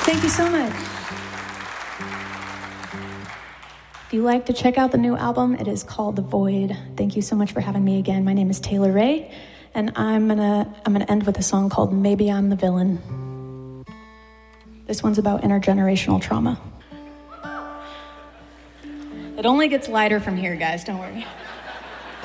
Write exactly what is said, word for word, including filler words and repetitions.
Thank you so much. If you like to check out the new album, it is called The Void. Thank you so much for having me again. My name is Taylor Ray, and I'm gonna I'm gonna end with a song called Maybe I'm the Villain. This one's about intergenerational trauma. It only gets lighter from here, guys, don't worry.